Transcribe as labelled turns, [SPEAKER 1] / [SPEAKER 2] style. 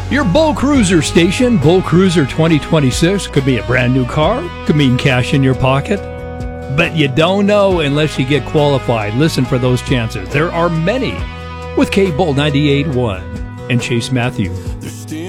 [SPEAKER 1] Your Bull Cruiser station, Bull Cruiser 2026, could be a brand new car, could mean cash in your pocket. But you don't know unless you get qualified. Listen for those chances. There are many with K-Bull 98.1 and Chase Matthew.